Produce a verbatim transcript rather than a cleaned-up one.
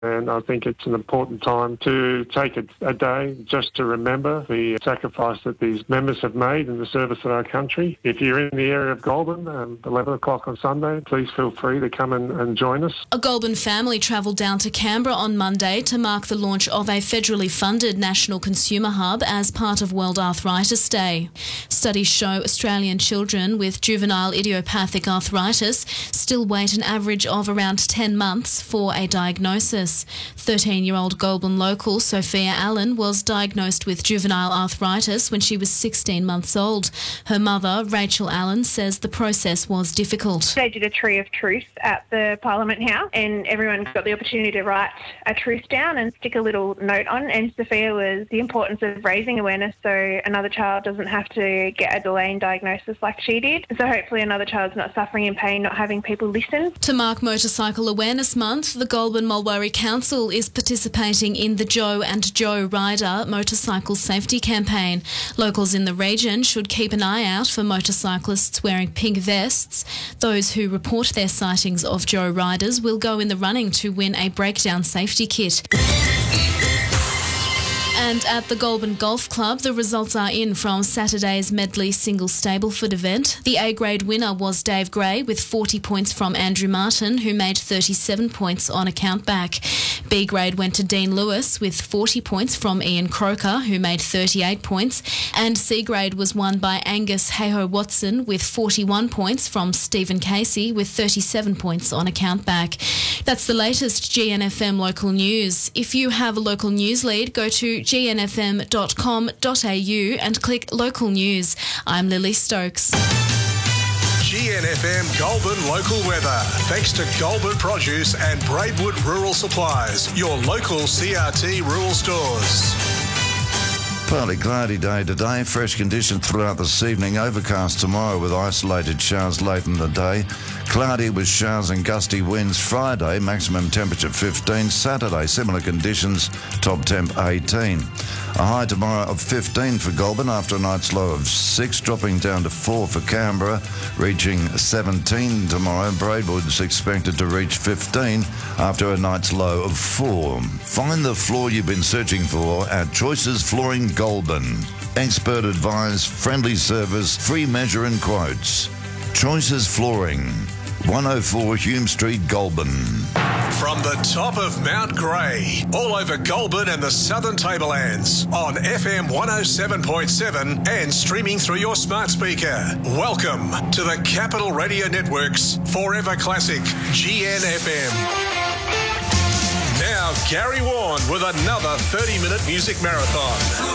And I think it's an important time to take a, a day just to remember the sacrifice that these members have made in the service of our country. If you're in the area of Goulburn, um, eleven o'clock on Sunday, please feel free to come and, and join us. A Goulburn family travelled down to Canberra on Monday to mark the launch of a federally funded national consumer hub as part of World Arthritis Day. Studies show Australian children with juvenile idiopathic arthritis still wait an average of around ten months for a diagnosis. thirteen-year-old Goulburn local Sophia Allen was diagnosed with juvenile arthritis when she was sixteen months old. Her mother, Rachel Allen, says the process was difficult. They did a tree of truth at the Parliament House and everyone got the opportunity to write a truth down and stick a little note on, and Sophia was the importance of raising awareness so another child doesn't have to get a delay in diagnosis like she did. So hopefully another child's not suffering in pain, not having people listen. To mark Motorcycle Awareness Month, the Goulburn Mulberry Council is participating in the Joe and Joe Rider motorcycle safety campaign. Locals in the region should keep an eye out for motorcyclists wearing pink vests. Those who report their sightings of Joe Riders will go in the running to win a breakdown safety kit. And at the Goulburn Golf Club, the results are in from Saturday's Medley Single Stableford event. The A-grade winner was Dave Gray with forty points from Andrew Martin, who made thirty-seven points on a countback. B-grade went to Dean Lewis with forty points from Ian Croker, who made thirty-eight points. And C-grade was won by Angus Hayho Watson with forty-one points from Stephen Casey with thirty-seven points on a countback. That's the latest G N F M local news. If you have a local news lead, go to g n f m dot com dot a u and click local news. I'm Lily Stokes. G N F M Goulburn local weather. Thanks to Goulburn Produce and Braidwood Rural Supplies, your local C R T rural stores. Partly cloudy day today, fresh conditions throughout this evening, overcast tomorrow with isolated showers late in the day, cloudy with showers and gusty winds Friday, maximum temperature fifteen, Saturday similar conditions, top temp eighteen. A high tomorrow of fifteen for Goulburn after a night's low of six, dropping down to four for Canberra, reaching seventeen tomorrow. Braidwood's expected to reach fifteen after a night's low of four. Find the floor you've been searching for at Choices Flooring Goulburn. Expert advice, friendly service, free measure and quotes. Choices Flooring, one oh four Hume Street, Goulburn. From the top of Mount Grey, all over Goulburn and the Southern Tablelands, on F M one oh seven point seven and streaming through your smart speaker. Welcome to the Capital Radio Network's Forever Classic G N F M. Now Gary Warren with another thirty-minute music marathon.